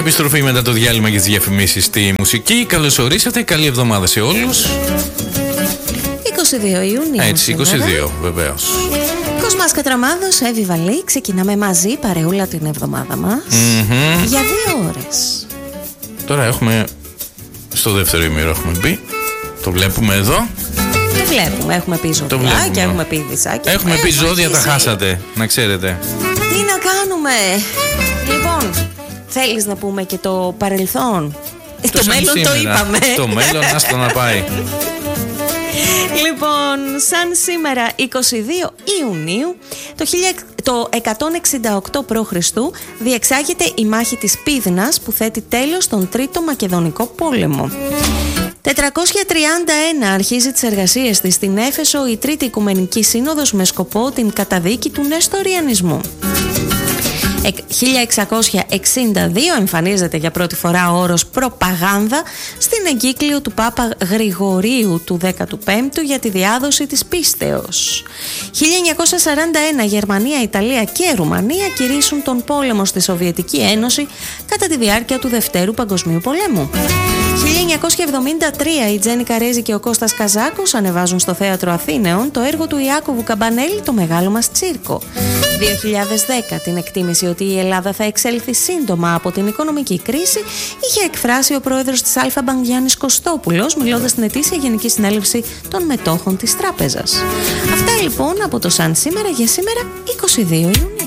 Επιστροφή μετά το διάλειμμα για τις διαφημίσεις στη μουσική. Καλώς ορίσατε, καλή εβδομάδα σε όλους. 22 Ιουνίου. Έτσι, 22 βεβαίως. Κοσμάς Κατραμάδος, Εύη Βαλή. Ξεκινάμε μαζί παρεούλα την εβδομάδα μας για 2 ώρες. Τώρα έχουμε, στο δεύτερο ημίρο έχουμε μπει. Το βλέπουμε εδώ. Το βλέπουμε, έχουμε πει ζωδιά, έχουμε πει δισάκια. Έχουμε πει ζώδια, τα χάσατε, να ξέρετε. Τι να κάνουμε. Λοιπόν, θέλεις να πούμε και το παρελθόν? Το μέλλον σήμερα, το είπαμε. Το μέλλον, άστο να πάει. Λοιπόν, σαν σήμερα 22 Ιουνίου το 168 π.Χ. διεξάγεται η μάχη της Πύδνας που θέτει τέλος στον Τρίτο Μακεδονικό Πόλεμο. 431 αρχίζει τις εργασίες της στην Έφεσο η Τρίτη Οικουμενική Σύνοδος με σκοπό την καταδίκη του Νεστοριανισμού. 1662 εμφανίζεται για πρώτη φορά ο όρος προπαγάνδα στην εγκύκλιο του Πάπα Γρηγορίου του 15ου για τη διάδοση της πίστεως. 1941 Γερμανία, Ιταλία και Ρουμανία κηρύσσουν τον πόλεμο στη Σοβιετική Ένωση κατά τη διάρκεια του Δευτέρου Παγκοσμίου Πολέμου. 1973 η Τζένι Καρέζη και ο Κώστας Καζάκος ανεβάζουν στο Θέατρο Αθήνεων το έργο του Ιάκωβου Καμπανέλη «Το Μεγάλο Μας Τσίρκο». 2010 την εκτίμηση ότι η Ελλάδα θα εξέλθει σύντομα από την οικονομική κρίση είχε εκφράσει ο πρόεδρος της Αλφα Μπανκ Γιάννης Κωστόπουλος μιλώντας στην ετήσια Γενική Συνέλευση των Μετόχων της Τράπεζας. Αυτά λοιπόν από το Σαν σήμερα για σήμερα 22 Ιουνίου.